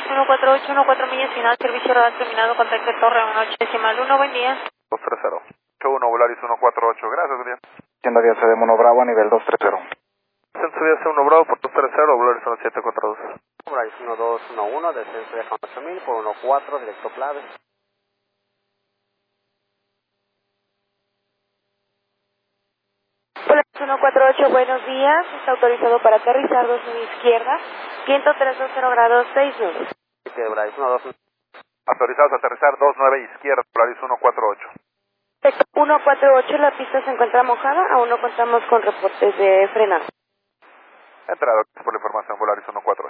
148, 14 millas final, servicio radar terminado, contacto Torre 18.1, buen día. 230. 81 Volaris 148, gracias, buen día. Tienda Díaz de Mono Bravo a nivel 230. Centro Díaz 1 Bravo por 230, Volaris 1742. Volaris 1211, descenso de 8000 por 14, directo clave. Volaris 148, buenos días, está autorizado para aterrizar 29 izquierda, viento 320 grados 6 nudos. Volaris 12. Autorizados a aterrizar 29 izquierda, Volaris 148. 148, la pista se encuentra mojada, aún no contamos con reportes de frenado. Entrada, por la información, Volaris 148.